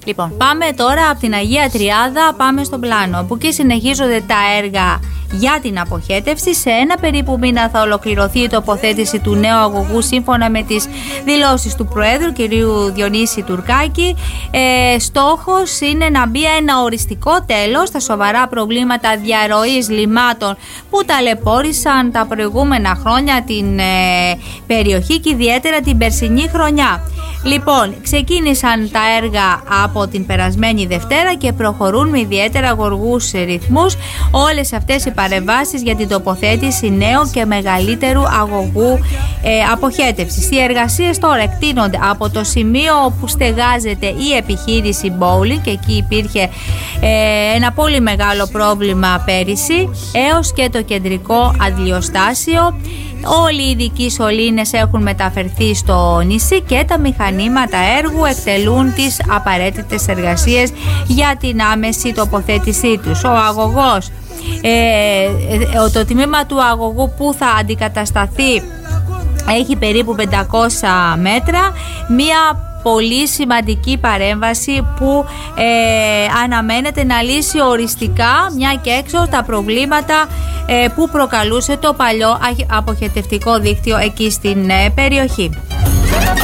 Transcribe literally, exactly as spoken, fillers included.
Λοιπόν, πάμε τώρα από την Αγία Τριάδα, πάμε στον Πλάνο, όπου εκεί συνεχίζονται τα έργα για την αποχέτευση. Σε ένα περίπου μήνα θα ολοκληρωθεί η τοποθέτηση του νέου αγωγού σύμφωνα με τις δηλώσεις του Προέδρου κ. Διονύση Τουρκάκη. Ε, στόχος είναι να μπει ένα οριστικό τέλος στα σοβαρά προβλήματα διαρροής λιμάτων που ταλαιπώρησαν τα προηγούμενα χρόνια την ε, περιοχή και ιδιαίτερα την περσινή χρονιά. Λοιπόν, ξεκίνησαν τα έργα από την περασμένη Δευτέρα και προχωρούν με ιδιαίτερα γοργούς ρυθμούς όλες αυτές οι παρεμβάσεις για την τοποθέτηση νέου και μεγαλύτερου αγωγού ε, αποχέτευσης. Οι εργασίες τώρα εκτείνονται από το σημείο όπου στεγάζεται η επιχείρηση Bowling, και εκεί υπήρχε ε, ένα πολύ μεγάλο πρόβλημα πέρυσι, έως και το κεντρικό αντλιοστάσιο. Όλοι οι ειδικοί σωλήνες έχουν μεταφερθεί στο νησί και τα μηχανήματα έργου εκτελούν τις απαραίτητες εργασίες για την άμεση τοποθέτησή τους. Ο αγωγός, ε, το τμήμα του αγωγού που θα αντικατασταθεί έχει περίπου πεντακόσια μέτρα, μία πολύ σημαντική παρέμβαση που ε, αναμένεται να λύσει οριστικά μια και έξω τα προβλήματα ε, που προκαλούσε το παλιό αποχετευτικό δίκτυο εκεί στην ε, περιοχή.